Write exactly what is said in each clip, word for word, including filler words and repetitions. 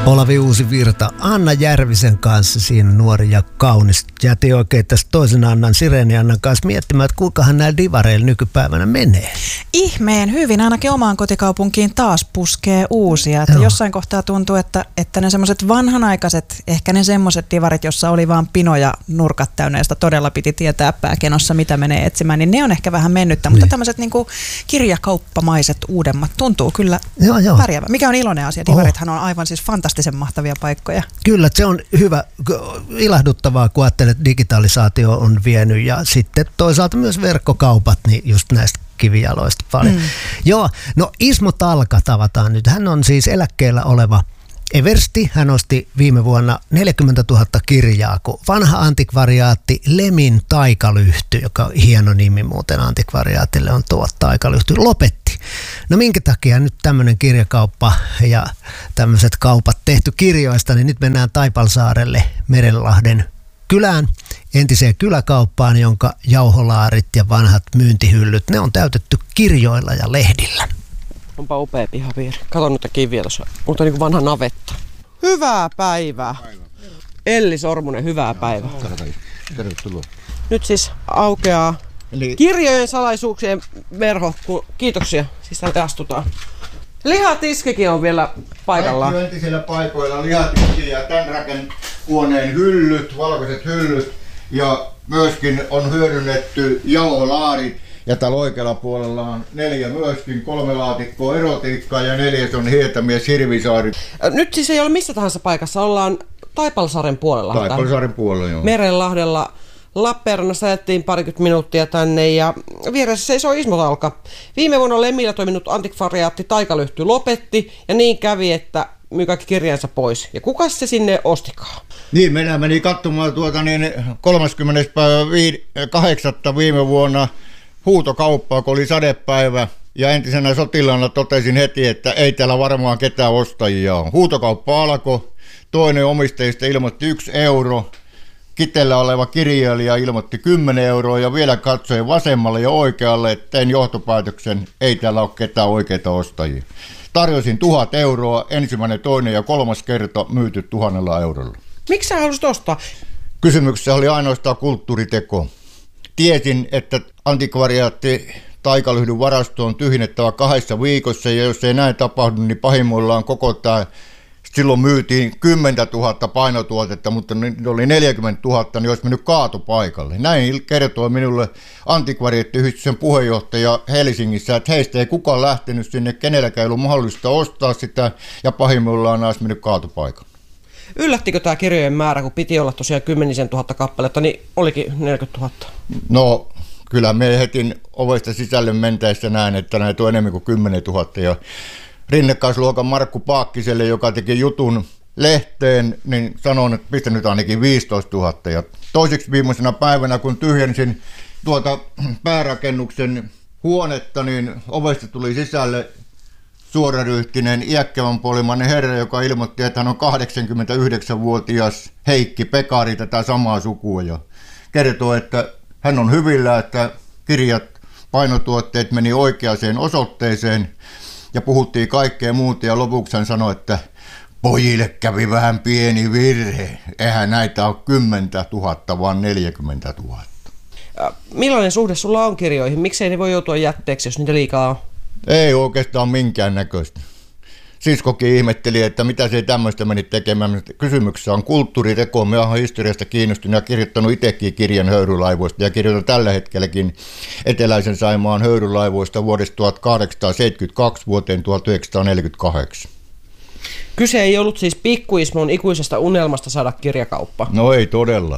Olavi Uusivirta Anna Järvisen kanssa, siinä nuori ja kaunis. Jätin oikein tästä toisen Annan, Sireeni Annan kanssa miettimään, että kuinkahan näillä divareilla nykypäivänä menee. Ihmeen hyvin, ainakin omaan kotikaupunkiin taas puskee uusia. Että jossain kohtaa tuntuu, että, että ne semmoiset vanhanaikaiset, ehkä ne semmoiset divarit, jossa oli vaan pino ja nurkat täynnä, josta todella piti tietää pääkenossa, mitä menee etsimään, niin ne on ehkä vähän mennyttä. Niin. Mutta tämmöiset niinku kirjakauppamaiset uudemmat tuntuu kyllä pärjäävä. Mikä on iloinen asia? Divarithan on aivan siis fantastisen mahtavia paikkoja. Kyllä, se on hyvä, ilahduttavaa, kun ajattelet, että digitalisaatio on vienyt ja sitten toisaalta myös verkkokaupat, niin just näistä kivijaloista paljon. Mm. Joo, no Ismo Talka tavataan nyt. Hän on siis eläkkeellä oleva eversti. Hän osti viime vuonna neljäkymmentätuhatta kirjaa, kun vanha antikvariaatti Lemin Taikalyhty, joka on hieno nimi muuten antikvariaatille on tuo Taikalyhty, lopetti. No minkä takia nyt tämmöinen kirjakauppa ja tämmöiset kaupat tehty kirjoista, niin nyt mennään Taipalsaarelle Merenlahden kylään, entiseen kyläkauppaan, jonka jauholaarit ja vanhat myyntihyllyt, ne on täytetty kirjoilla ja lehdillä. Onpa upea pihapiiri. Kato noita kiviä tuossa, mutta niin kuin vanha navetta. Hyvää päivää. Elli Sormunen, hyvää päivää. Tervetuloa. Nyt siis aukeaa Eli... kirjojen salaisuuksien verho. Kiitoksia. Siis täältä astutaan. Lihatiskikin on vielä paikallaan. Kaikki entisillä paikoilla lihatiski ja tämän rakennuhuoneen hyllyt, valkoiset hyllyt. Ja myöskin on hyödynnetty jauholaarit. Ja täällä oikealla puolella on neljä myöskin, kolme laatikkoa erotiikkaa ja neljäs on Hietamies Hirvisaari. Nyt siis ei ole missä tahansa paikassa, ollaan Taipalsaaren puolella. Taipalsaaren puolella, joo. Merenlahdella. Lappeenrannassa ajettiin parikymmentä minuuttia tänne ja vieressä seisoo Ismo Talka. Viime vuonna Lemillä toiminut antikvariaatti Taikalyhty lopetti ja niin kävi, että myi kaikki kirjansa pois. Ja kuka se sinne ostikaan? Niin, minä menin katsomaan tuota niin kolmaskymmenes päivä kahdeksatta viime vuonna huutokauppaa, kun oli sadepäivä. Ja entisenä sotilaana totesin heti, että ei täällä varmaan ketään ostajia ole. Huutokauppa alkoi, toinen omistajista ilmoitti yksi euro. Kitellä oleva kirjailija ilmoitti kymmenen euroa ja vielä katsoin vasemmalle ja oikealle, että tein johtopäätöksen, ei täällä ole ketään oikeita ostajia. Tarjosin tuhat euroa, ensimmäinen, toinen ja kolmas kerta myyty tuhannella eurolla. Miksi sä halusit ostaa? Kysymyksessä oli ainoastaan kulttuuriteko. Tiesin, että antikvariaatti Taikalyhdyn varasto on tyhjennettävä kahdessa viikossa ja jos ei näin tapahdu, niin pahimmillaan koko tämä... Silloin myytiin kymmentätuhatta painotuotetta, mutta nyt oli neljäkymmentätuhatta, niin olisi mennyt kaatopaikalle. Näin kertoi minulle antikvariaattiyhdistyksen puheenjohtaja Helsingissä, että heistä ei kukaan lähtenyt sinne, kenelläkään ei ollut mahdollista ostaa sitä, ja pahimmillaan olisi mennyt kaatopaikalle. Yllättikö tämä kirjojen määrä, kun piti olla tosiaan kymmenisen tuhatta kappaletta, niin olikin neljäkymmentätuhatta? No, kyllä me heti ovesta sisälle mentäessä näin, että näitä on enemmän kuin kymmenentuhatta, ja rinnakkaisluokan Markku Paakkiselle, joka teki jutun lehteen, niin sanon, että pistä nyt ainakin viisitoistatuhatta. Ja toiseksi viimeisenä päivänä, kun tyhjensin tuota päärakennuksen huonetta, niin ovesta tuli sisälle suoraryhtinen iäkkävän puolimainen herra, joka ilmoitti, että hän on kahdeksankymmentäyhdeksänvuotias Heikki Pekari, tätä samaa sukua. Ja kertoo, että hän on hyvillä, että kirjat, painotuotteet meni oikeaan osoitteeseen. Ja puhuttiin kaikkea muuta ja lopuksi hän sanoi, että pojille kävi vähän pieni virhe. Eihän näitä ole kymmentätuhatta, vaan neljäkymmentätuhatta. Millainen suhde sulla on kirjoihin? Miksei ne voi joutua jätteeksi, jos niitä liikaa on? Ei oikeastaan minkään näköistä. Siskokin ihmetteli, että mitä se tämmöistä meni tekemään. Kysymyksessä on kulttuuriteko. Minä olen historiasta kiinnostunut ja kirjoittanut itsekin kirjan höyrylaivoista ja kirjoitan tällä hetkelläkin Eteläisen Saimaan höyrylaivoista vuodesta tuhatkahdeksansataaseitsemänkymmentäkaksi vuoteen tuhatyhdeksänsataaneljäkymmentäkahdeksan. Kyse ei ollut siis pikkuismon ikuisesta unelmasta saada kirjakauppa. No ei todella.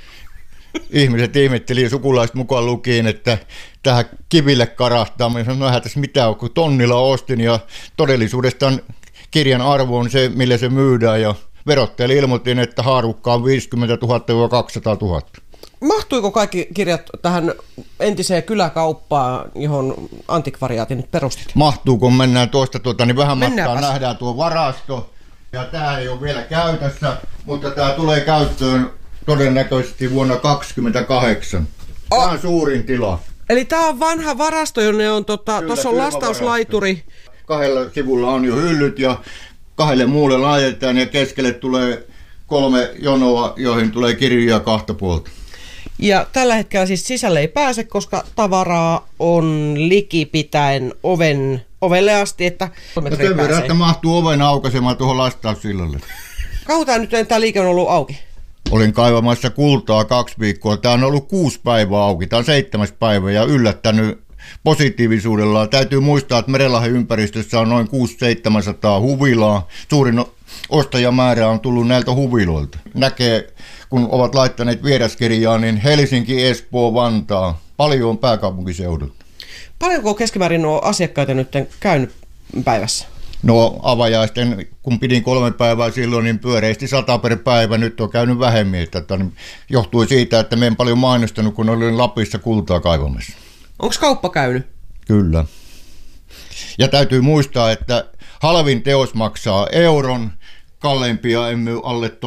Ihmiset ihmetteli sukulaiset mukaan lukien, että tähän kiville karahtaa. Mä sanoin, että tässä mitään, kun tonnilla ostin ja todellisuudesta kirjan arvo on se, millä se myydään. Ja verottajalle ilmoitin, että haarukka on viisikymmentätuhatta kaksisataatuhatta. Mahtuiko kaikki kirjat tähän entiseen kyläkauppaan, johon antikvariaatin nyt perustit? Mahtuu, kun mennään tuosta tuota, niin vähän matkaa nähdään tuo varasto. Ja tämä ei ole vielä käytössä, mutta tämä tulee käyttöön todennäköisesti vuonna kaksikymmentäkahdeksan. Tämä on suurin tila. Eli tämä on vanha varasto, jonne on, tuossa tota, on lastauslaituri. Kahdella sivulla on jo hyllyt ja kahdelle muulle laitetaan ja keskelle tulee kolme jonoa, joihin tulee kirjoja kahta puolta. Ja tällä hetkellä siis sisälle ei pääse, koska tavaraa on likipitäen oven, ovelle asti, että no sen verran, että mahtuu oven aukaisemaan tuohon lastaussillalle. Kauan tämä nyt tämä liike on ollut auki? Olin kaivamassa kultaa kaksi viikkoa. Tämä on ollut kuusi päivää auki. Tämä on seitsemäs päivä ja yllättänyt positiivisuudellaan. Täytyy muistaa, että Merenlahden ympäristössä on noin kuusi seitsemänsataa huvilaa. Suurin ostajamäärä on tullut näiltä huviloilta. Näkee, kun ovat laittaneet vieraskirjaa, niin Helsinki, Espoo, Vantaa. Paljon on pääkaupunkiseudut. Paljonko keskimäärin nuo asiakkaita nyt käynyt päivässä? No avajaisten, kun pidin kolme päivää silloin, niin pyöreästi sata per päivä. Nyt on käynyt vähemmän. Että niin johtui siitä, että me en paljon mainostanut, kun olin Lapissa kultaa kaivamassa. Onko kauppa käynyt? Kyllä. Ja täytyy muistaa, että halvin teos maksaa euron, kalleimpia en myy alle